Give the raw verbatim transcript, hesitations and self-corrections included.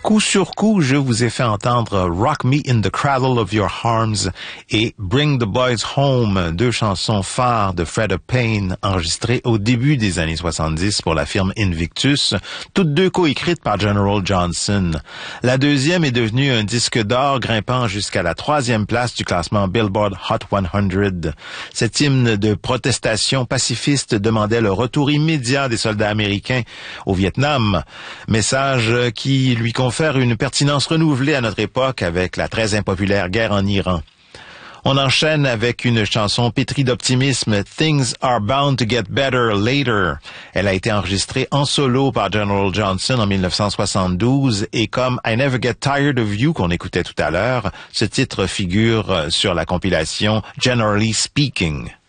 Coup sur coup, je vous ai fait entendre Rock Me in the Cradle of Your Arms et Bring the Boys Home, deux chansons phares de Fred Payne enregistrées au début des années soixante-dix pour la firme Invictus, toutes deux coécrites par General Johnson. La deuxième est devenue un disque d'or grimpant jusqu'à la troisième place du classement Billboard Hot cent. Cet hymne de protestation pacifiste demandait le retour immédiat des soldats américains au Vietnam, message qui lui confère une pertinence renouvelée à notre époque avec la très impopulaire guerre en Iran. On enchaîne avec une chanson pétrie d'optimisme, Things Are Bound to Get Better Later. Elle a été enregistrée en solo par General Johnson en dix-neuf cent soixante-douze et comme I Never Get Tired of You qu'on écoutait tout à l'heure, ce titre figure sur la compilation Generally Speaking.